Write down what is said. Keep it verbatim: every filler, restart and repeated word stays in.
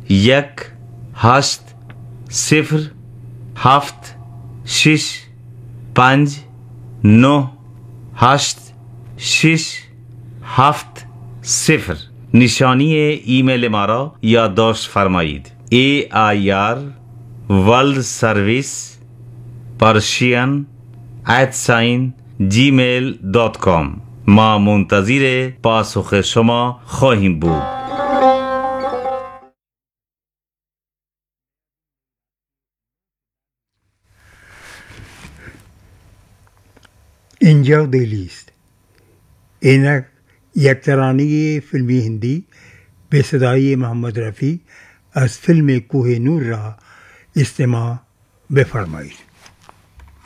یک هشت صفر هفت شش پنج نه هشت شش هفت صفر نشانی ایمیل ما را یادداشت فرمایید. ای آی آر ورلد سرویس پرشین ات ساین جیمیل دات کام. ما منتظر پاسخ شما خواهیم بود. اینجا دلی است. اینک یک ترانه فیلمی هندی به صدای محمد رفیع از فیلم کوه نور را استماع بفرمایید.